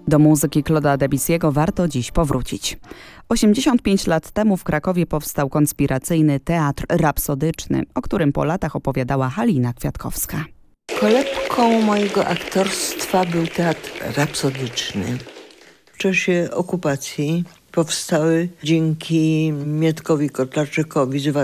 Do muzyki Claude'a Debussy'ego warto dziś powrócić. 85 lat temu w Krakowie powstał konspiracyjny teatr rapsodyczny, o którym po latach opowiadała Halina Kwiatkowska. Kolebką mojego aktorstwa był teatr rapsodyczny. W czasie okupacji powstały dzięki Mietkowi Kotlarczykowi z